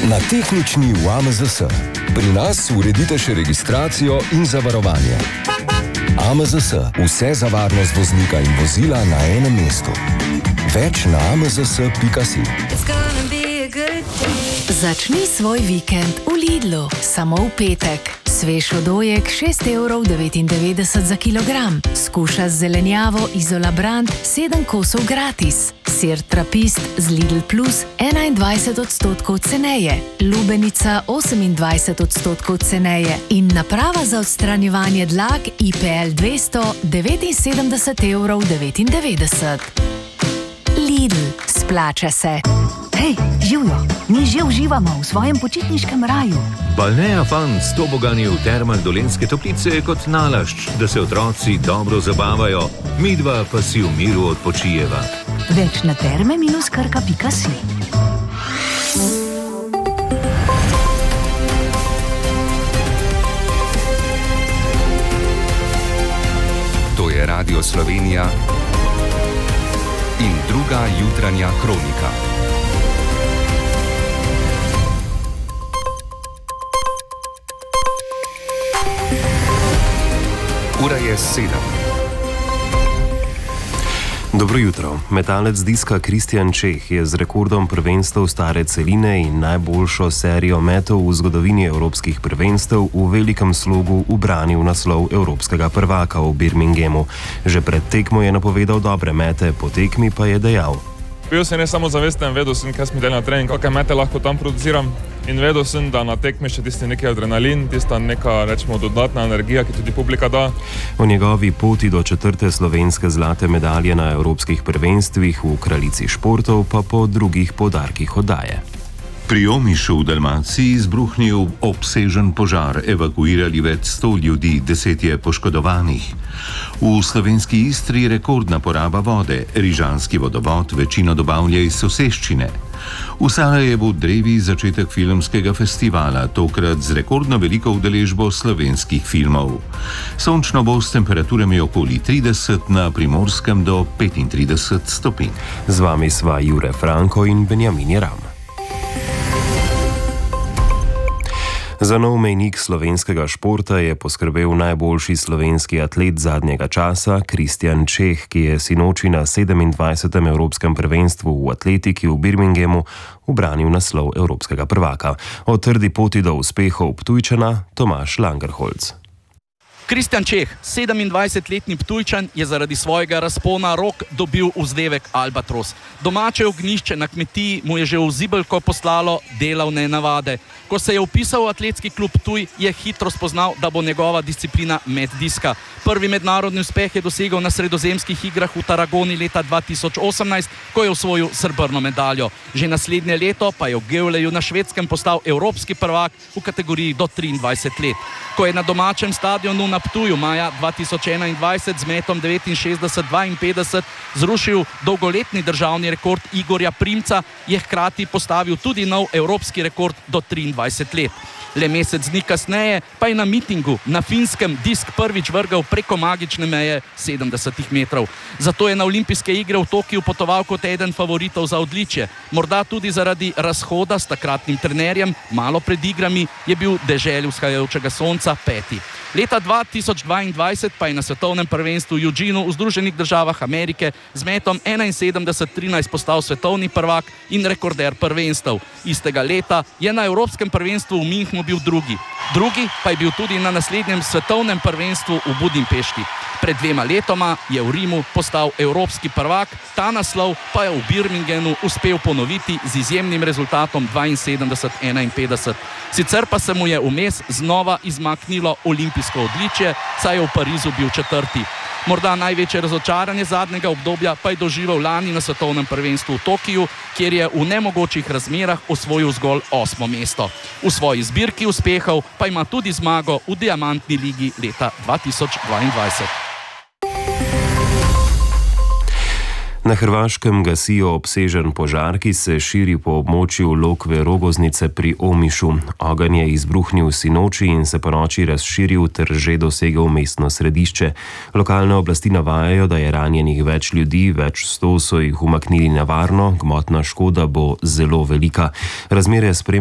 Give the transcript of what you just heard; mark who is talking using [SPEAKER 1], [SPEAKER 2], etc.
[SPEAKER 1] Na tehnični v AMZS. Pri nas uredite še registracijo in zavarovanje. AMZS. Vse za varnost voznika in vozila na enem mestu. Več na amzs.si.
[SPEAKER 2] Začni svoj vikend v Lidlu, samo v petek. Svež odojek 6,99 € za kilogram. Skuša z zelenjavo Izola Brand 7 kosov gratis. Sir Trapist z Lidl Plus 21% ceneje. Lubenica 28% ceneje. In naprava za odstranjevanje dlak IPL 200 79,99 €. Lidl, splača se.
[SPEAKER 3] Hej, živjo, mi že uživamo v svojem počitniškem raju.
[SPEAKER 4] Balnea Fun s tobogani v Termah Dolenjske Toplice je kot nalašč, da se otroci dobro zabavajo, midva pa si v miru odpočijeva.
[SPEAKER 3] Več na terme-krka.si.
[SPEAKER 5] To je Radio Slovenija in druga jutranja kronika. Ura je 7.
[SPEAKER 6] Dobro jutro. Metalec diska Kristjan Čeh je z rekordom prvenstev stare celine in najboljšo serijo metov v zgodovini evropskih prvenstev v velikem slogu ubranil naslov evropskega prvaka v Birminghamu. Že pred tekmo je napovedal dobre mete, po tekmi pa je dejal:
[SPEAKER 7] Bil sem ne samo zavesten, vedel sem, kaj smo delali na trening, kakšne mete lahko tam produciram. In vedel sem, da na tekmi še tisti neki adrenalin, tista neka, rečemo, dodatna energija, ki tudi publika da.
[SPEAKER 6] O njegovi poti do 4. slovenske zlate medalje na evropskih prvenstvih v kraljici športov pa po drugih poudarkih oddaje.
[SPEAKER 8] Pri Omišu v Dalmaciji izbruhnil obsežen požar, evakuirali več 100 ljudi, 10 je poškodovanih. V slovenski Istri rekordna poraba vode, rižanski vodovod večino dobavlja iz soseščine. V Sarajevu drevi začetek filmskega festivala, tokrat z rekordno veliko udeležbo slovenskih filmov. Sončno bo s temperaturami okoli 30, na Primorskem do 35 stopinj.
[SPEAKER 6] Z vami sva Jure Franko in Benjamin Jeram. Za nov mejnik slovenskega športa je poskrbel najboljši slovenski atlet zadnjega časa, Kristjan Čeh, ki je sinoči na 27. evropskem prvenstvu v atletiki v Birminghamu ubranil naslov evropskega prvaka. O trdi poti do uspehov Ptujčana Tomaž Langerholz.
[SPEAKER 9] Kristjan Čeh, 27-letni Ptujčan, je zaradi svojega razpona rok dobil vzdevek Albatros. Domače ognjišče na kmetiji mu je že v zibelko poslalo delavne navade. Ko se je vpisal v atletski klub Ptuj, je hitro spoznal, da bo njegova disciplina met diska. Prvi mednarodni uspeh je dosegel na sredozemskih igrah v Tarragoni leta 2018, ko je osvojil srebrno medaljo. Že naslednje leto pa je v Gevleju na Švedskem postal evropski prvak v kategoriji do 23 let. Ko je na domačem stadionu na Ptuju maja 2021 z metom 69-52 zrušil dolgoletni državni rekord Igorja Primca, je hkrati postavil tudi nov evropski rekord do 23 let. Le mesec dni kasneje pa je na mitingu na Finskem disk prvič vrgel preko magične meje 70 metrov. Zato je na olimpijske igre v Tokiu potoval kot eden favoritov za odličje. Morda tudi zaradi razhoda s takratnim trenerjem, malo pred igrami je bil deželi vzhajajočega sonca peti. Leta 2022 pa je na svetovnem prvenstvu v Eugenu v Združenih državah Amerike z metom 71-13 postal svetovni prvak in rekorder prvenstev. Istega leta je na evropskem prvenstvu v Münchenu bil drugi. Drugi pa je bil tudi na naslednjem svetovnem prvenstvu v Budimpešti. Pred 2 letoma je v Rimu postal evropski prvak, ta naslov pa je v Birminghamu uspel ponoviti z izjemnim rezultatom 72-51. Sicer pa se mu je vmes znova izmaknilo olimpijsko odličje, saj je v Parizu bil 4. Morda največje razočaranje zadnjega obdobja pa je doživel lani na svetovnem prvenstvu v Tokiju, kjer je v nemogočih razmerah osvojil zgolj 8. mesto. V svoji zbirki uspehov pa ima tudi zmago v diamantni ligi leta 2022.
[SPEAKER 6] Na Hrvaškem gasijo obsežen požar, ki se širi po območju Lokve Rogoznice pri Omišu. Ogenj je izbruhnil sinoči in se ponoči razširil ter že dosegel mestno središče. Lokalne oblasti navajajo, da je ranjenih več ljudi, več 100 so jih umaknili na varno, gmotna škoda bo zelo velika. Razmere